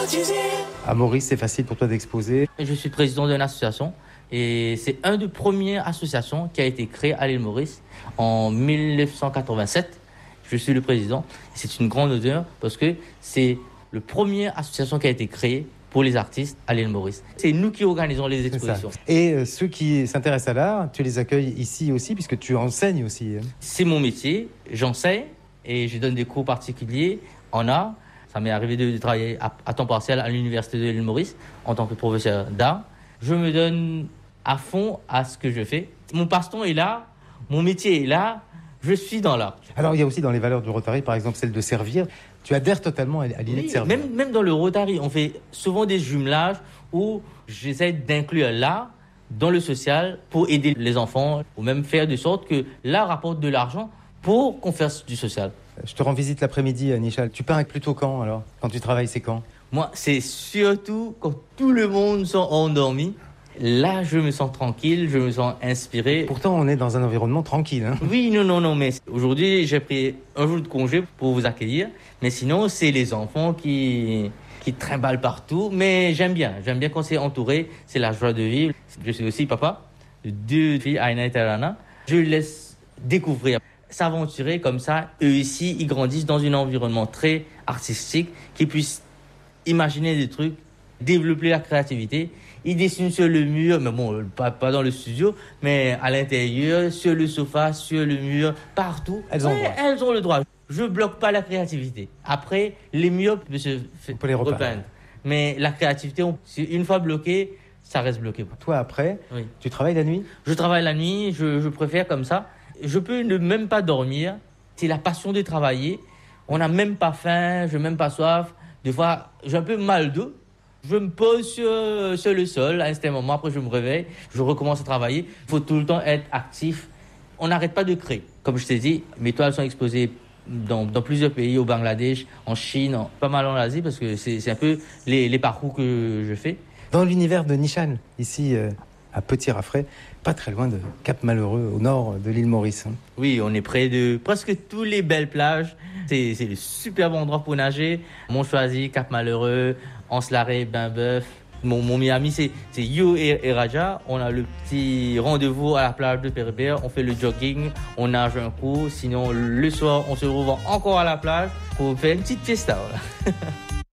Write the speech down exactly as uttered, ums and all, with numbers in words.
À Maurice, c'est facile pour toi d'exposer. Je suis président d'une association et c'est une des premières associations qui a été créée à l'île Maurice en dix-neuf cent quatre-vingt-sept. Je suis le président. C'est une grande honneur parce que c'est la première association qui a été créée pour les artistes à l'île Maurice. C'est nous qui organisons les expositions. Et euh, ceux qui s'intéressent à l'art, tu les accueilles ici aussi, puisque tu enseignes aussi. C'est mon métier, j'enseigne et je donne des cours particuliers en art. Ça m'est arrivé de travailler à, à temps partiel à l'université de l'île Maurice en tant que professeur d'art. Je me donne à fond à ce que je fais. Mon passe-temps est là, mon métier est là, je suis dans l'art. Alors il y a aussi dans les valeurs du Rotary, par exemple, celle de servir. Tu adhères totalement à l'idée oui, de servir. Même, même dans le Rotary, on fait souvent des jumelages où j'essaie d'inclure l'art dans le social pour aider les enfants ou même faire de sorte que l'art rapporte de l'argent pour qu'on fasse du social. Je te rends visite l'après-midi, Nishal. Tu pars plutôt quand alors? Quand tu travailles, c'est quand? Moi, c'est surtout quand tout le monde sont endormis. Là, je me sens tranquille, je me sens inspiré. Pourtant, on est dans un environnement tranquille. Hein. Oui, non, non, non, mais aujourd'hui, j'ai pris un jour de congé pour vous accueillir. Mais sinon, c'est les enfants qui, qui trimballent partout. Mais j'aime bien, j'aime bien quand c'est entouré. C'est la joie de vivre. Je suis aussi papa de deux filles, Aina et Tarana. Je les laisse découvrir, s'aventurer comme ça. Eux ici, ils grandissent dans un environnement très artistique, qu'ils puissent imaginer des trucs, développer la créativité. Ils dessinent sur le mur, mais bon, pas, pas dans le studio, mais à l'intérieur, sur le sofa, sur le mur, partout. Elles ont, ouais, elles ont le droit. Je bloque pas la créativité. Après, les murs peuvent se on peut les repeindre. Mais la créativité, on, une fois bloquée, ça reste bloqué. Toi, après, oui. Tu travailles la nuit? Je travaille la nuit, je, je préfère comme ça. Je peux ne même pas dormir. C'est la passion de travailler. On n'a même pas faim, je n'ai même pas soif. Des fois, j'ai un peu mal d'eau. Je me pose sur, sur le sol à un certain moment, après je me réveille, je recommence à travailler. Il faut tout le temps être actif. On n'arrête pas de créer. Comme je t'ai dit, mes toiles sont exposées dans, dans plusieurs pays, au Bangladesh, en Chine, en, pas mal en Asie, parce que c'est, c'est un peu les, les parcours que je fais. Dans l'univers de Nishal, ici euh, à Petit-Raffray, pas très loin de Cap-Malheureux, au nord de l'île Maurice. Hein. Oui, on est près de presque toutes les belles plages. C'est, c'est le superbe endroit pour nager. Montchoisy, Cap-Malheureux, Anse-Larrey, Bain-Bœuf. Mon, mon Miami, c'est, c'est You et, et Raja. On a le petit rendez-vous à la plage de Péribert. On fait le jogging, on nage un coup. Sinon, le soir, on se retrouve encore à la plage pour faire une petite fiesta. Voilà.